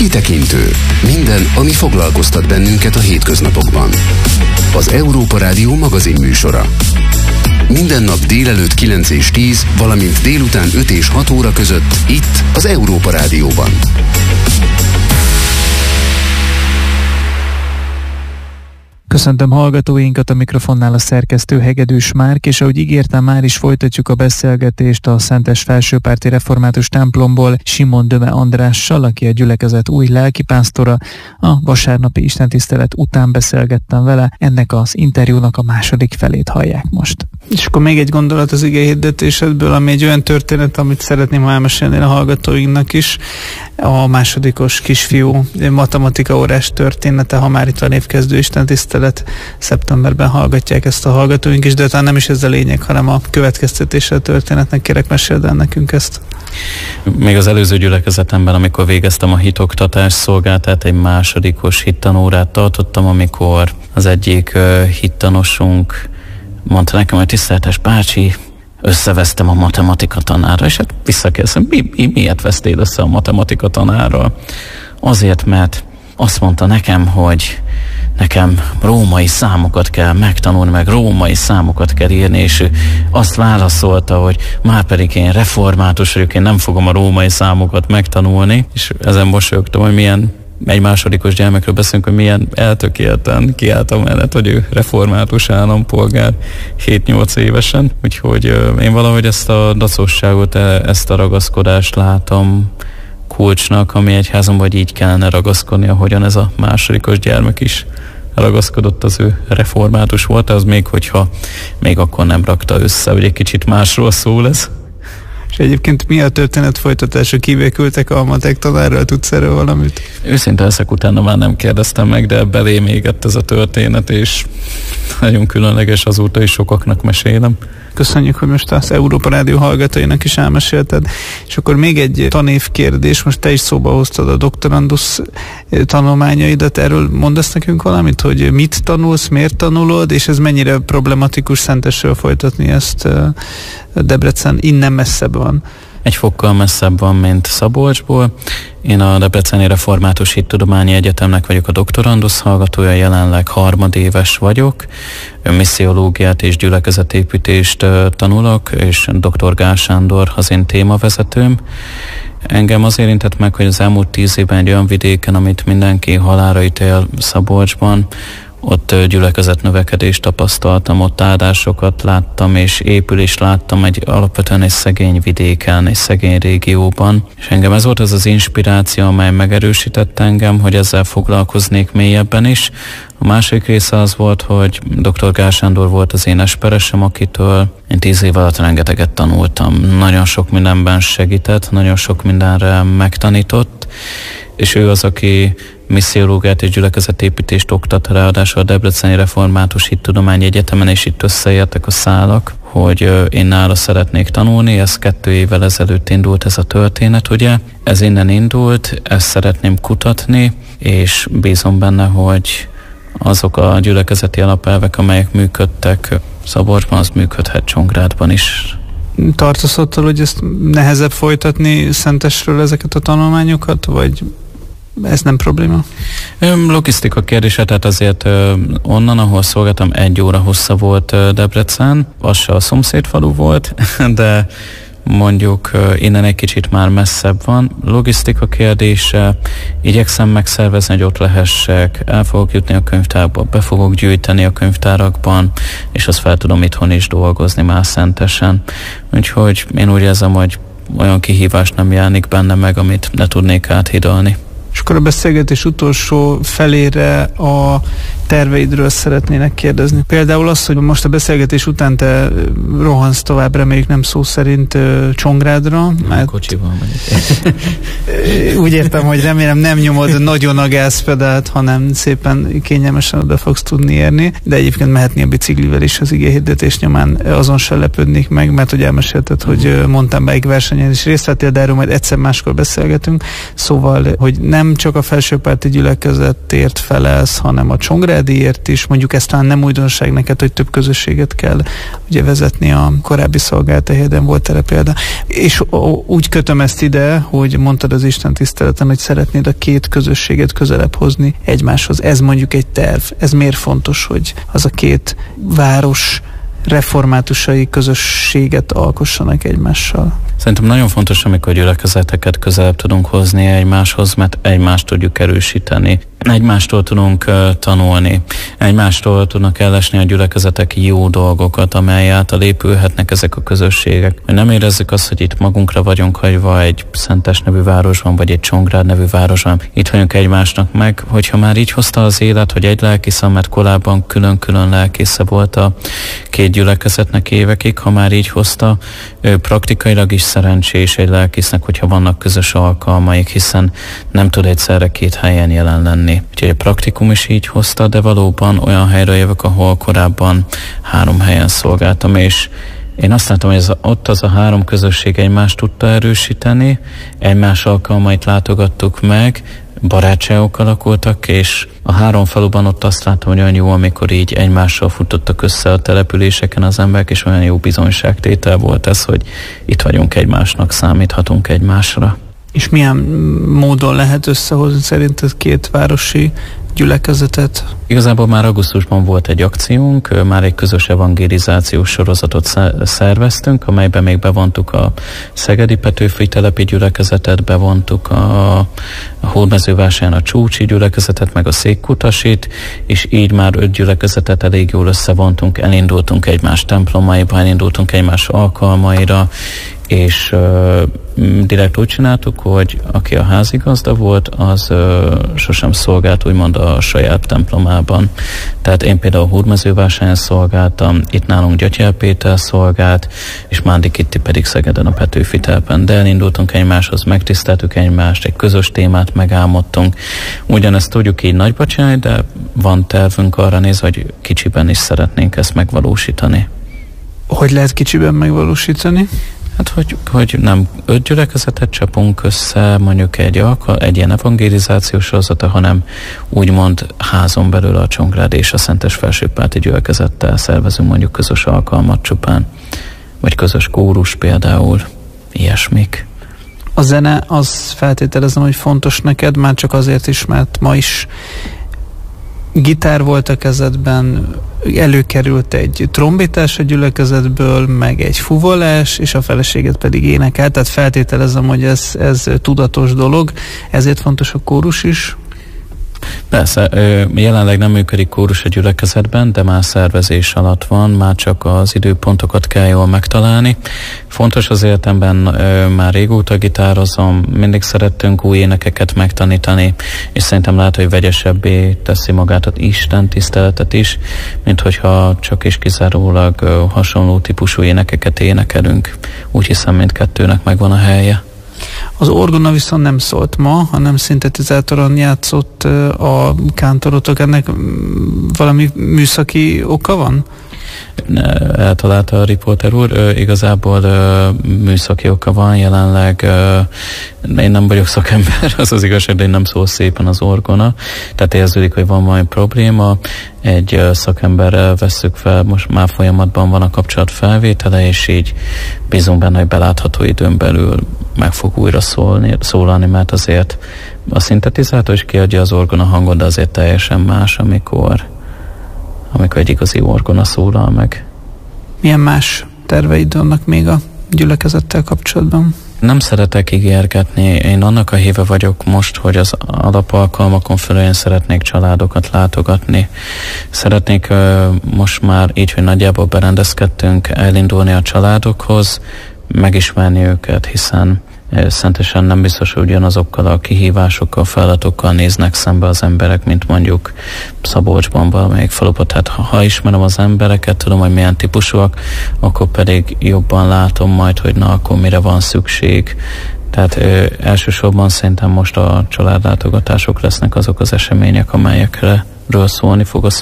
Kitekintő. Minden, ami foglalkoztat bennünket a hétköznapokban. Az Európa Rádió magazinműsora. Minden nap délelőtt 9 és 10, valamint délután 5 és 6 óra között itt az Európa Rádióban. Köszöntöm hallgatóinkat, a mikrofonnál a szerkesztő Hegedűs Márk, és ahogy ígértem, már is folytatjuk a beszélgetést a Szentes Felsőpárti Református templomból Simon Döme Andrással, aki a gyülekezet új lelkipásztora. A vasárnapi istentisztelet után beszélgettem vele, ennek az interjúnak a második felét hallják most. És akkor még egy gondolat az igehirdetésedből, ami egy olyan történet, amit szeretném elmesélni a hallgatóinknak is. A másodikos kisfiú matematika órás története, ha már itt a névkezdő istentisztelet, szeptemberben hallgatják ezt a hallgatóink is, de talán nem is ez a lényeg, hanem a következtetése a történetnek. Kérek, meséld el nekünk ezt. Még az előző gyülekezetemben, amikor végeztem a hitoktatás szolgáltát, egy másodikos hittanórát tartottam, amikor az egyik hittanosunk mondta nekem, hogy tiszteltes bácsi, összevesztem a matematika tanárral, és hát visszakérdeztem, miért vesztél össze a matematika tanárral? Azért, mert azt mondta nekem, hogy nekem római számokat kell megtanulni, meg római számokat kell írni, és ő azt válaszolta, hogy már pedig én református vagyok, én nem fogom a római számokat megtanulni, és ezen mosolyogtam, hogy milyen egy másodikos gyermekről beszélünk, hogy milyen eltökélten kiálltam mellett, hogy ő református állampolgár 7-8 évesen. Úgyhogy én valahogy ezt a dacosságot, ezt a ragaszkodást látom kulcsnak, ami egyházamban, vagy így kellene ragaszkodni, ahogyan ez a másodikos gyermek is ragaszkodott, az ő református volt, az még hogyha még akkor nem rakta össze, hogy egy kicsit másról szól ez. És egyébként mi a történet folytatása? Kivékültek a matek tanárral? Tudsz erről valamit? Őszinte leszek, utána már nem kérdeztem meg, de belém égett ez a történet, és nagyon különleges, azóta is sokaknak mesélem. Köszönjük, hogy most az Európa Rádió hallgatóinak is elmesélted. És akkor még egy tanévkérdés, most te is szóba hoztad a doktorandusz tanulmányaidat, erről mondasz nekünk valamit, hogy mit tanulsz, miért tanulod, és ez mennyire problematikus Szentesről folytatni ezt? Debrecen innen messzebb van. Egy fokkal messzebb van, mint Szabolcsból. Én a Debreceni Református Hittudományi Egyetemnek vagyok a doktorandusz hallgatója, jelenleg harmadéves vagyok. Missziológiát és gyülekezetépítést tanulok, és dr. Gál Sándor az én témavezetőm. Engem az érintett meg, hogy az elmúlt 10 évben egy olyan vidéken, amit mindenki halálra ítél, Szabolcsban, ott gyülekezet növekedést tapasztaltam, ott áldásokat láttam, és épülést láttam alapvetően egy szegény vidéken, egy szegény régióban. És engem ez volt az az inspiráció, amely megerősített engem, hogy ezzel foglalkoznék mélyebben is. A másik része az volt, hogy dr. Gál Sándor volt az én esperesem, akitől én 10 év alatt rengeteget tanultam. Nagyon sok mindenben segített, nagyon sok mindenre megtanított, és ő az, aki missziológiát és gyülekezetépítést oktat, ráadásul a Debreceni Református Hittudományi Egyetemen, és itt összeértek a szálak, hogy én nála szeretnék tanulni. Ez 2 évvel ezelőtt indult ez a történet, ugye? Ez innen indult, ezt szeretném kutatni, és bízom benne, hogy azok a gyülekezeti alapelvek, amelyek működtek Szabolcsban, az működhet Csongrádban is. Tartasz attól, hogy ezt nehezebb folytatni Szentesről ezeket a tanulmányokat, vagy ez nem probléma? Logisztika kérdése, tehát azért onnan, ahol szolgáltam, 1 óra hossza volt Debrecen, az se a szomszédfalu volt, de mondjuk innen egy kicsit már messzebb van. Logisztika kérdése, igyekszem megszervezni, hogy ott lehessek, el fogok jutni a könyvtárba, be fogok gyűjteni a könyvtárakban, és azt fel tudom itthon is dolgozni már Szentesen. Úgyhogy én úgy érzem, hogy olyan kihívás nem jelenik benne meg, amit ne tudnék áthidalni. És akkor a beszélgetés utolsó felére a terveidről szeretnének kérdezni. Például az, hogy most a beszélgetés után te rohansz tovább, reméljük nem szó szerint Csongrádra. Kocsival megyek. Úgy értem, hogy remélem nem nyomod nagyon a gázpedált, hanem szépen kényelmesen oda fogsz tudni érni, de egyébként mehetni a biciklivel is az igéhirdetés nyomán, azon se lepődnék meg, mert hogy elmesélted, hogy mountainbike versenyen is részt vettél, de erről majd egyszer máskor beszélgetünk. Szóval, hogy nem csak a felsőpárti gyülekezetért felelsz, hanem a Csongrádiért is. Mondjuk ez talán nem újdonság neked, hogy több közösséget kell ugye vezetni, a korábbi Szolgáltahelyen volt erre példa. És úgy kötöm ezt ide, hogy mondtad az Isten tiszteleten, hogy szeretnéd a két közösséget közelebb hozni egymáshoz. Ez mondjuk egy terv. Ez miért fontos, hogy az a két város reformátusai közösséget alkossanak egymással? Szerintem nagyon fontos, amikor gyülekezeteket közelebb tudunk hozni egymáshoz, mert egymást tudjuk erősíteni. Egymástól tudunk tanulni, egymástól tudnak ellesni a gyülekezetek jó dolgokat, amely által épülhetnek ezek a közösségek. Nem érezzük azt, hogy itt magunkra vagyunk hagyva egy Szentes nevű városban, vagy egy Csongrád nevű városban. Itt vagyunk egymásnak meg, hogyha már így hozta az élet, hogy egy lelkiszem, mert korábban külön-külön lelkésze volt a két gyülekezetnek évekig, ha már így hozta, praktikailag is szerencsés egy lelkésznek, hogyha vannak közös alkalmaik, hiszen nem tud egyszerre két helyen jelen lenni. Úgyhogy a praktikum is így hozta, de valóban olyan helyre jövök, ahol korábban 3 helyen szolgáltam, és én azt látom, hogy ott az a 3 közösség egymást tudta erősíteni, egymás alkalmait látogattuk meg, barátságok alakultak, és a 3 faluban ott azt látom, hogy olyan jó, amikor így egymással futottak össze a településeken az emberek, és olyan jó bizonyságtétel volt ez, hogy itt vagyunk egymásnak, számíthatunk egymásra. És milyen módon lehet összehozni szerinted két városi gyülekezetet? Igazából már augusztusban volt egy akciónk, már egy közös evangelizációs sorozatot szerveztünk, amelyben még bevontuk a Szegedi Petőfi telepi gyülekezetet, bevontuk a Hódmezővásárhelyen a Csúcsi gyülekezetet, meg a Székkutasit, és így már 5 gyülekezetet elég jól összevontunk, elindultunk egymás templomaiba, elindultunk egymás alkalmaira, és direkt úgy csináltuk, hogy aki a házigazda volt, az sosem szolgált úgymond a saját templomában. Tehát én például Hódmezővásárhelyen szolgáltam, itt nálunk Gyötyel Péter szolgált, és Mándi Kitti pedig Szegeden a Petőfi telepen. De elindultunk egymáshoz, megtiszteltük egymást, egy közös témát megálmodtunk. Ugyanezt tudjuk így nagyba csinálni, de van tervünk arra nézve, hogy kicsiben is szeretnénk ezt megvalósítani. Hogy lehet kicsiben megvalósítani? Hát, hogy nem 5 gyülekezetet csapunk össze, mondjuk egy ilyen evangelizációs sorozata, hanem úgymond házon belül a Csongrád és a Szentes Felsőpárti gyülekezettel szervezünk mondjuk közös alkalmat csupán, vagy közös kórus például, ilyesmik. A zene, az feltételezem, hogy fontos neked, már csak azért is, mert ma is gitár volt a kezedben, előkerült egy trombitás a gyülekezetből, meg egy fuvolás, és a feleséget pedig énekel, tehát feltételezem, hogy ez tudatos dolog, ezért fontos a kórus is. Persze, jelenleg nem működik kórus a gyülekezetben, de már szervezés alatt van, már csak az időpontokat kell jól megtalálni. Fontos az életemben, már régóta gitározom, mindig szerettünk új énekeket megtanítani, és szerintem lehet, hogy vegyesebbé teszi magát az Isten tiszteletet is, mint hogyha csak és kizárólag hasonló típusú énekeket énekelünk. Úgy hiszem, mindkettőnek megvan a helye. Az orgona viszont nem szólt ma, hanem szintetizátoron játszott akántorotok. Ennek valami műszaki oka van? Eltalálta a riporter úr, igazából műszaki oka van, jelenleg én nem vagyok szakember, az az igazság, de én nem szól szépen az orgona, tehát érződik, hogy van valami probléma, egy szakemberrel vesszük fel, most már folyamatban van a kapcsolat felvétele, és így bízunk benne, hogy belátható időn belül meg fog újra szólalni, mert azért a szintetizátor is kiadja az orgona hangot, de azért teljesen más, amikor egy igazi orgona szólal meg. Milyen más terveid vannak még a gyülekezettel kapcsolatban? Nem szeretek ígérgetni. Én annak a híve vagyok most, hogy az alapalkalmakon felül én szeretnék családokat látogatni. Szeretnék most már így, hogy nagyjából berendezkedtünk, elindulni a családokhoz, megismerni őket, hiszen szentesen nem biztos, hogy ugyanazokkal a kihívásokkal, feladatokkal néznek szembe az emberek, mint mondjuk Szabolcsban, valamelyik faluban. Tehát ha ismerem az embereket, tudom, hogy milyen típusúak, akkor pedig jobban látom majd, hogy na, akkor mire van szükség. Tehát elsősorban szerintem most a családlátogatások lesznek azok az események, amelyekről szólni fog a